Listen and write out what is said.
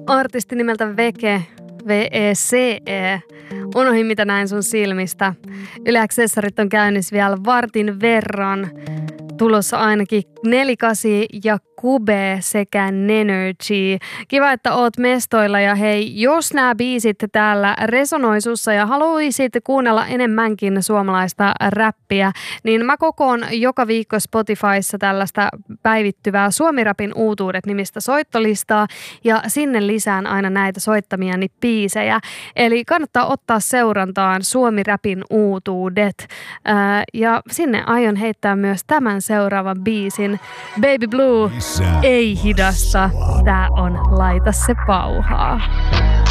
artisti nimeltä Veke, V-E-C-E. Unohin mitä näin sun silmistä. Yle Accessorit on käynnissä vielä vartin verran. Tulossa ainakin 48 ja Kube sekä Nenergy. Kiva, että oot mestoilla ja hei, jos nämä biisit täällä resonoi sussa ja haluaisit kuunnella enemmänkin suomalaista räppiä, niin mä kokoon joka viikko Spotifyssa tällaista päivittyvää Suomi-rapin uutuudet nimistä soittolistaa ja sinne lisään aina näitä soittamiani biisejä. Eli kannattaa ottaa seurantaan Suomi-rapin uutuudet ja sinne aion heittää myös tämän seuraavan biisin. Baby Blue ei hidasta. Tää on Laita se pauhaa.